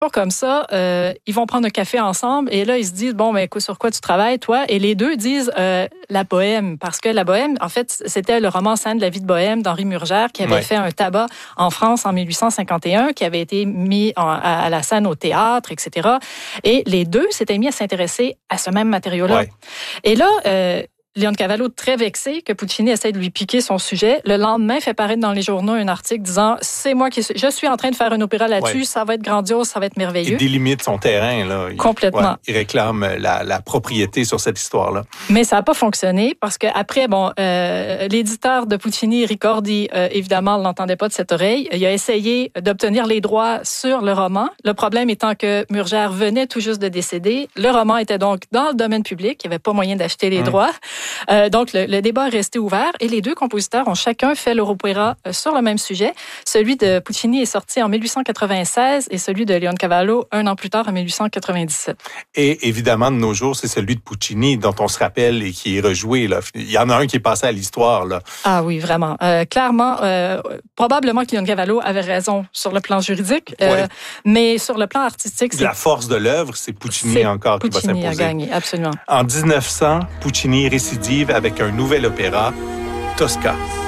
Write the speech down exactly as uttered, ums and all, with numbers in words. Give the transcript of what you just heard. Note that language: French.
comme ça, euh, ils vont prendre un café ensemble et là, ils se disent, bon, ben, sur quoi tu travailles, toi? Et les deux disent euh, la bohème, parce que la bohème, en fait, c'était le roman Scènes de la vie de bohème d'Henri Murgère qui avait ouais. fait un tabac en France en dix-huit cent cinquante et un, qui avait été mis en, à, à la scène au théâtre, et cetera. Et les deux s'étaient mis à s'intéresser à ce même matériau-là. Ouais. Et là, euh, Leoncavallo, très vexé que Puccini essaie de lui piquer son sujet, le lendemain fait paraître dans les journaux un article disant « C'est moi qui... Je suis en train de faire un opéra là-dessus, ouais. ça va être grandiose, ça va être merveilleux. » Il délimite son terrain, là. Il, Complètement. Ouais, il réclame la, la propriété sur cette histoire-là. Mais ça n'a pas fonctionné parce qu'après, bon, euh, l'éditeur de Puccini, Ricordi, euh, évidemment, ne l'entendait pas de cette oreille. Il a essayé d'obtenir les droits sur le roman. Le problème étant que Murgère venait tout juste de décéder. Le roman était donc dans le domaine public. Il n'y avait pas moyen d'acheter les mmh. droits. Euh, donc, le, le débat est resté ouvert et les deux compositeurs ont chacun fait leur opéra euh, sur le même sujet. Celui de Puccini est sorti en dix-huit cent quatre-vingt-seize et celui de Leoncavallo un an plus tard, en dix-huit cent quatre-vingt-dix-sept. Et évidemment, de nos jours, c'est celui de Puccini dont on se rappelle et qui est rejoué, là. Il y en a un qui est passé à l'histoire, là. Ah oui, vraiment. Euh, clairement, euh, probablement que Leoncavallo avait raison sur le plan juridique, euh, ouais. mais sur le plan artistique, c'est... La force de l'œuvre, c'est Puccini c'est encore Puccini qui va s'imposer. Puccini a gagné, absolument. En dix-neuf cents, Puccini récidive avec un nouvel opéra, Tosca.